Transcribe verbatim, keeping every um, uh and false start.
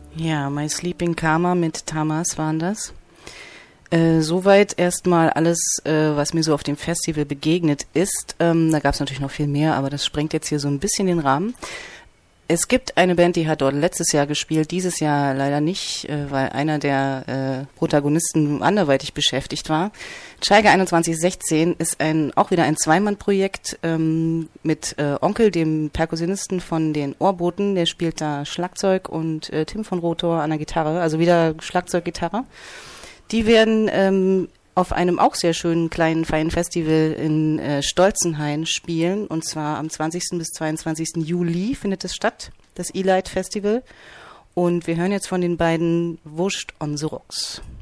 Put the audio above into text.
Ja, My Sleeping Karma mit Tamas waren das. Äh, soweit erstmal alles, äh, was mir so auf dem Festival begegnet ist. Ähm, da gab es natürlich noch viel mehr, aber das sprengt jetzt hier so ein bisschen den Rahmen. Es gibt eine Band, die hat dort letztes Jahr gespielt, dieses Jahr leider nicht, äh, weil einer der äh, Protagonisten anderweitig beschäftigt war. Tiger einundzwanzig sechzehn ist ein auch wieder ein Zweimann-Projekt ähm, mit äh, Onkel, dem Perkussionisten von den Ohrboten, der spielt da Schlagzeug, und äh, Tim von Rotor an der Gitarre, also wieder Schlagzeug, Gitarre. Die werden ähm, auf einem auch sehr schönen kleinen feinen Festival in äh, Stolzenhain spielen, und zwar am zwanzigsten bis zweiundzwanzigsten Juli findet es statt, das E-Light Festival. Und wir hören jetzt von den beiden Wurst on the Rocks.